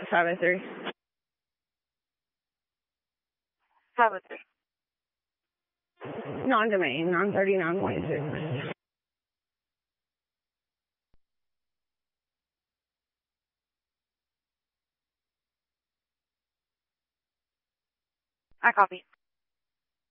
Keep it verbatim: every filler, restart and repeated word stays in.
five oh three. five oh three. Non-domain, nine thirty-nine point six. I copy.